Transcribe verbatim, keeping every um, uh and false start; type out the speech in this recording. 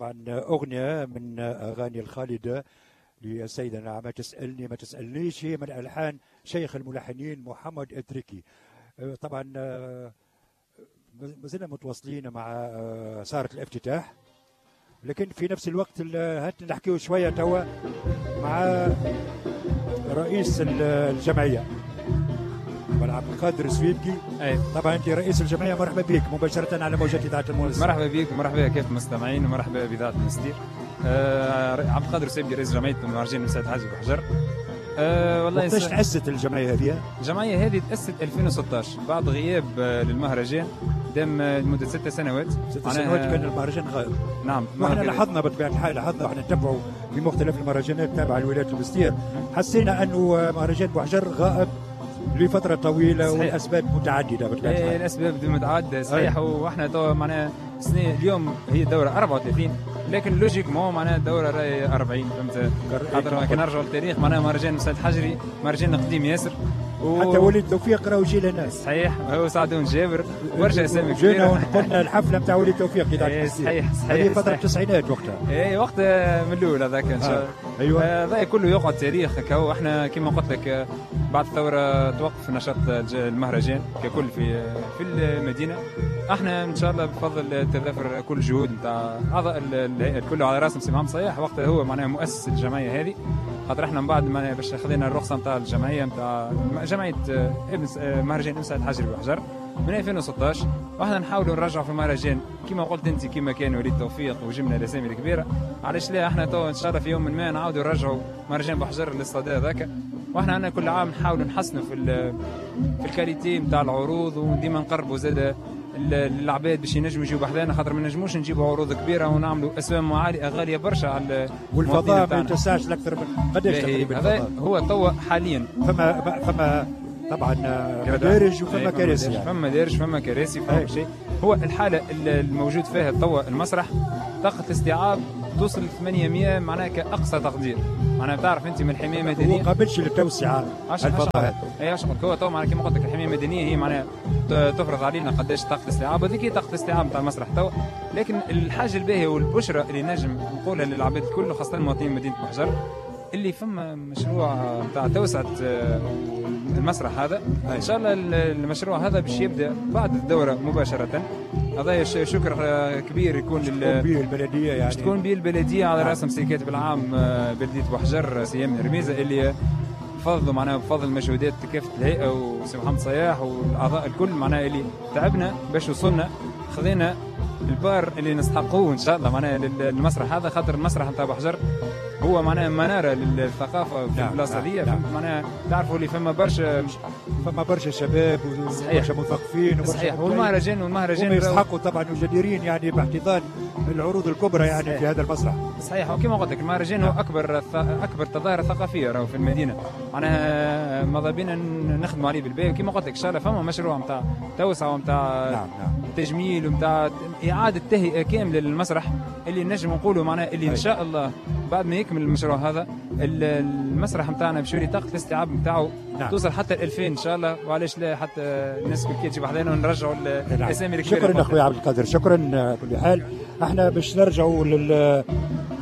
طبعا أغنية من أغاني الخالدة للسيدة نعمة، تسألني ما تسألنيش، هي من ألحان شيخ الملحنين محمد إدريكي. طبعا ما زلنا متواصلين مع سارة الافتتاح، لكن في نفس الوقت هات نحكيو شوية توا مع رئيس الجمعية عبد القادر السويبكي. أي. طبعا انت رئيس الجمعيه، مرحبا بك مباشره على موجات اذاعه المنستير. مرحبا بك ومرحبا كيف المستمعين ومرحبا باذاعه المنستير. آه عبد القادر السويبكي رئيس جمعيه المهرجان مساعد حاج بحجر. آه والله وقتاش تأسست الجمعيه هذه؟ الجمعيه هذه تأسست ألفين وستة عشر بعد غياب آه للمهرجان دام لمده ست سنوات. ست سنوات كان المهرجان غائب. نعم. واحنا لاحظنا بطبيعه الحال، لاحظنا واحنا نتبعوا في مختلف المهرجانات تابعه لولايه المنستير، حسينا انه مهرجان بحجر غائب لفترة طويلة. صحيح. والأسباب متعددة بالطبع. إيه الأسباب متعددة صحيح. وإحنا تو معناها سنة اليوم هي الدورة أربعة وثلاثين، لكن لوجيك مو معناها الدورة راهي أربعين، فهمت؟ خاطر كي نرجعوا للتاريخ معناها مهرجان مساعد حجري مهرجان قديم ياسر. و... حتى وليد توفيق راهو يجي لنا. صحيح، هو سعدون جابر ورجع اسامي كبيره. جينا وقلنا الحفله نتاع وليد توفيق في ايه صحيح صحيح. هذه فتره التسعينات وقتها. اي وقت من الاول هذاك ان شاء الله. آه. ايوه هذا آه كله يقعد تاريخ كهو. احنا كما قلت لك بعد الثوره توقف نشاط المهرجان ككل في في المدينه. احنا ان شاء الله بفضل تظافر كل الجهود نتاع اعضاء الهيئه الكل على راس سي محمد صياح، وقتها هو معناها مؤسس الجمعيه هذه. خاطر احنا من بعد ما باش خذينا الرخصه نتاع الجمعيه نتاع جمعيه ابن مهرجان مساعد حجري بحجر من ألفين وستة عشر، واحنا نحاولوا نرجعوا في المهرجان كما قلت انت كما كان وليد توفيق وجبنا الاسامي الكبيره. علاش لا احنا تو ان شاء الله في يوم ما نعاودوا نرجعوا مهرجان بحجر للصدى هذاك. واحنا عندنا كل عام نحاولوا نحسنوا في في الكاليتي نتاع العروض، وديما نقربوا زاد العباد باش ينجموا يجيو بحذانا، خاطر ما نجموش نجيبوا عروض كبيره ونعملوا اسهم عاليه غاليه برشا على والفضاء ما يتسعش اكثر من قداش تقريبا هذا هو توا حاليا. فما فما طبعا مدارج وفما كراسي يعني. فما مدارج فما كراسي فما شيء. هو الحاله الموجود فيها توا المسرح طاقه استيعاب توصل ثمانمائة معناها كاقصى تقدير. معناها تعرف انت من الحمايه المدنيه ما قابلش للتوسعه الفضاء. اي عشان هو تو معناها كما قلت لك الحمايه المدنيه هي معناها تفرض علينا قداش طاقه الاستيعاب، وهذيك هي طاقه الاستيعاب نتاع المسرح تو. لكن الحاجه الباهيه والبشرى اللي نجم نقولها للعباد الكل خاصه المواطنين مدينه بحجر اللي فما مشروع نتاع توسعه المسرح هذا. ان شاء الله المشروع هذا باش يبدا بعد الدوره مباشره. هذا شكر كبير يكون لل به البلديه يعني تكون به البلديه على راسهم سي كاتب العام بلديه بحجر سي يامن رميزه اللي بفضل معناها بفضل مجهودات كافه الهيئه وسي محمد صياح والاعضاء الكل معناها اللي تعبنا باش وصلنا خذينا البار اللي نستحقوه ان شاء الله معناها للمسرح هذا. خاطر المسرح نتاع بحجر هو معناها مناره للثقافه في البلاصه هذه. نعم. معناها تعرفوا اللي فما برشا فما برشا شباب وبرشا مثقفين وبرشا صحيح. والمهرجان والمهرجان هم يستحقوا طبعا وجديرين يعني باحتضان العروض الكبرى يعني صحيح. في هذا المسرح صحيح. وكما قلت لك المهرجان نعم. هو اكبر اكبر تظاهره ثقافيه راهو في المدينه. معناها ماذا بينا نخدموا عليه بالباهي. وكما قلت لك ان شاء الله فما مشروع نتاع توسعه ونتاع نعم. نعم. تجميل ونتاع اعاده تهيئه كامله للمسرح اللي نجم نقولوا معناها اللي ان شاء الله بعد ما يكمل المشروع هذا المسرح نتاعنا باش يولي طاقه الاستيعاب نتاعو نعم. توصل حتى ألفين ان شاء الله. وعلاش لا حتى الناس كل كي تجي بحذانا ونرجعوا الاسامي الكبيره. شكرا اخويا عبد القادر، شكرا. كل حال احنا باش نرجعوا